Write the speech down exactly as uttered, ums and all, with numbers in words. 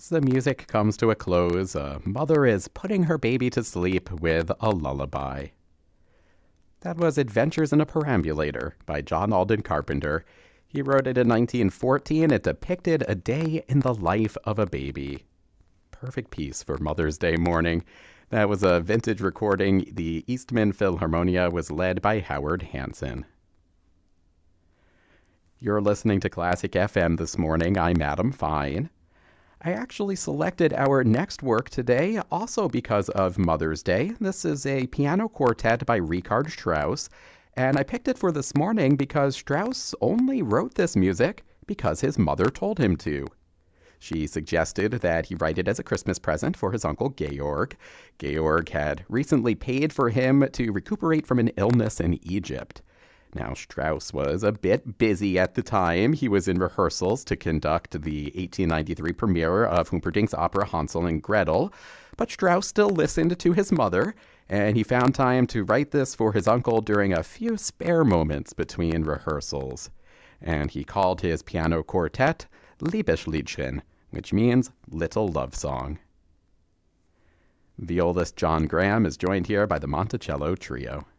As the music comes to a close, a mother is putting her baby to sleep with a lullaby. That was Adventures in a Perambulator by John Alden Carpenter. He wrote it in nineteen fourteen. It depicted a day in the life of a baby. Perfect piece for Mother's Day morning. That was a vintage recording. The Eastman Philharmonia was led by Howard Hanson. You're listening to Classic F M this morning. I'm Adam Fine. I actually selected our next work today also because of Mother's Day. This is a piano quartet by Richard Strauss, and I picked it for this morning because Strauss only wrote this music because his mother told him to. She suggested that he write it as a Christmas present for his uncle Georg. Georg had recently paid for him to recuperate from an illness in Egypt. Now, Strauss was a bit busy at the time. He was in rehearsals to conduct the eighteen ninety-three premiere of Humperdinck's opera Hansel and Gretel, but Strauss still listened to his mother, and he found time to write this for his uncle during a few spare moments between rehearsals. And he called his piano quartet Liebesliedchen, which means Little Love Song. Violist John Graham is joined here by the Monticello Trio.